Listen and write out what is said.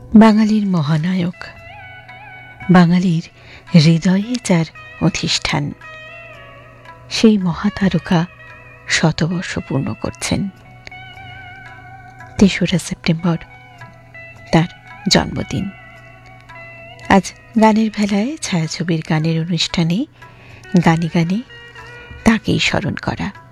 বাঙালির মহানায়ক, বাঙালির হৃদয়ে যার অধিষ্ঠান, সেই মহাতারকা শতবর্ষ পূর্ণ করছেন। ৩রা সেপ্টেম্বর তার জন্মদিন। আজ গানের ভেলায় ছায়াছবির গানের অনুষ্ঠানে গানে গানে তাকেই স্মরণ করা।